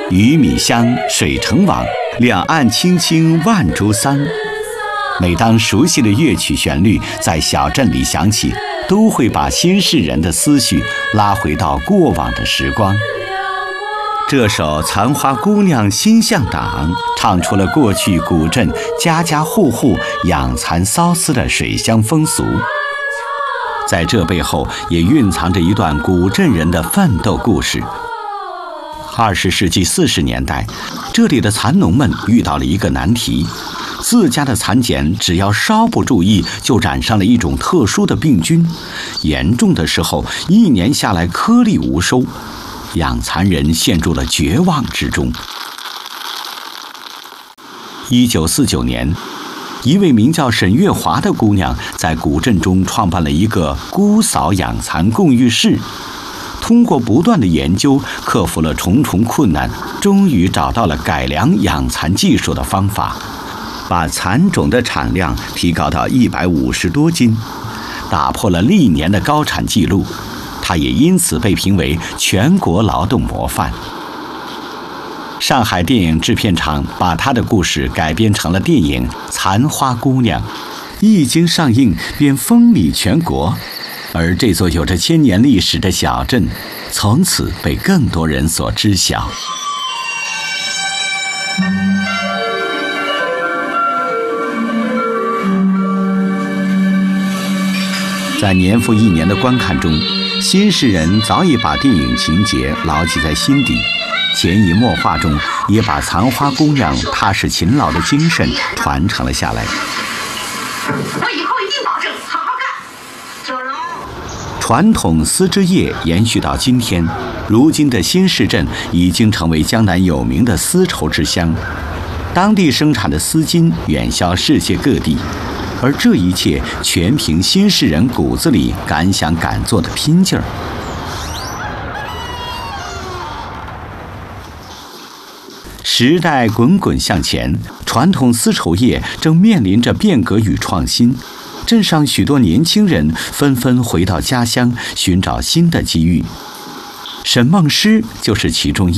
鱼米香，水成网，两岸青青万株桑。每当熟悉的乐曲旋律在小镇里响起，都会把新市人的思绪拉回到过往的时光。这首《残花姑娘心向党》唱出了过去古镇家家户户养蚕缫丝的水乡风俗，在这背后也蕴藏着一段古镇人的奋斗故事。20世纪40年代，这里的蚕农们遇到了一个难题，自家的蚕茧只要稍不注意，就染上了一种特殊的病菌，严重的时候1年下来颗粒无收，养蚕人陷入了绝望之中。1949年，一位名叫沈月华的姑娘在古镇中创办了一个姑嫂养蚕共浴室，通过不断的研究，克服了重重困难，终于找到了改良养蚕技术的方法，把蚕种的产量提高到150多斤，打破了历年的高产记录。他也因此被评为全国劳动模范。上海电影制片厂把他的故事改编成了电影《残花姑娘》，一经上映便风靡全国。而这座有着1000年历史的小镇，从此被更多人所知晓。在年复一年的观看中，新市人早已把电影情节牢记在心底，潜移默化中也把残花姑娘踏实勤劳的精神传承了下来。 我以后一定保证好好干。 传统丝织业延续到今天，如今的新市镇已经成为江南有名的丝绸之乡，当地生产的丝巾远销世界各地，而这一切全凭新市人骨子里敢想敢做的拼劲儿。时代滚滚向前，传统丝绸业正面临着变革与创新。镇上许多年轻人纷纷回到家乡，寻找新的机遇。沈梦诗就是其中一